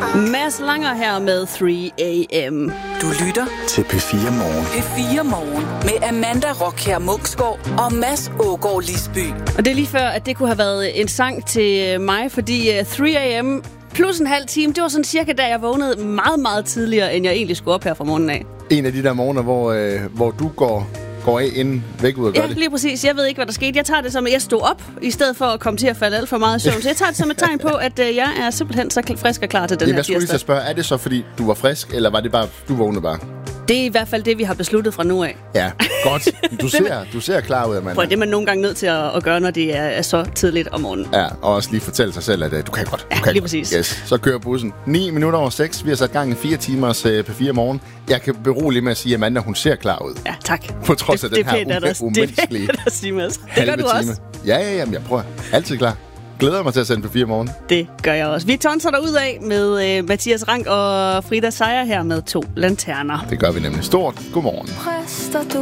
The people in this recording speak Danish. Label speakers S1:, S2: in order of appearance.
S1: Mads Langer her med 3am.
S2: Du lytter
S3: til P4 Morgen.
S2: P4 Morgen med Amanda Rockher Munksgaard og Mads Ågaard Lisby.
S1: Og det er lige før, at det kunne have været en sang til mig, fordi 3am plus en halv time, det var sådan cirka da jeg vågnede meget, meget tidligere, end jeg egentlig skulle op her fra morgenen af.
S4: En af de der morgener, hvor du går af inden væk ud og gør det.
S1: Ja, lige præcis. Jeg ved ikke, hvad der skete. Jeg tager det som, at jeg stod op, i stedet for at komme til at falde alt for meget i søvn. Så jeg tager det som et tegn på, at jeg er simpelthen så frisk og klar til den her
S4: Jeg skulle lige
S1: tirsdag.
S4: så spørge, er det så fordi du var frisk, eller var det bare, du vågnede bare?
S1: Det er i hvert fald det, vi har besluttet fra nu af.
S4: Ja, godt. Du ser klar ud, Amanda.
S1: For det er man nogle gange nødt til at gøre, når det er så tidligt om morgenen.
S4: Ja, og også lige fortælle sig selv, at du kan godt. Du kan
S1: lige
S4: godt.
S1: præcis.
S4: Yes. Så kører bussen. 9 minutter over 6. Vi har sat gang i 4 timers P4 Morgen. Jeg kan berolige med at sige, at Amanda, hun ser klar ud.
S1: Ja, tak.
S4: På trods af den her umenneskelige
S1: Det er pænt at sige, Mads. Det gør du også.
S4: Ja, jamen, jeg prøver. Altid klar. Glæder mig til at sende P4 Morgen.
S1: Det gør jeg også. Vi tonser derud af med Mathias Rank og Frida Seier her med 2 lanterner.
S4: Det gør vi nemlig. Stort godmorgen.